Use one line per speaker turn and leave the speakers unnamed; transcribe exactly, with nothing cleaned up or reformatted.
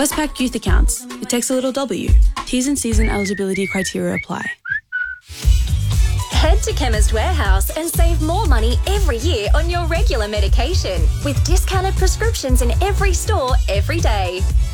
Westpac Youth Accounts. It takes a little W. T's and C's and eligibility criteria apply.
Head to Chemist Warehouse and save more money every year on your regular medication with discounted prescriptions in every store every day.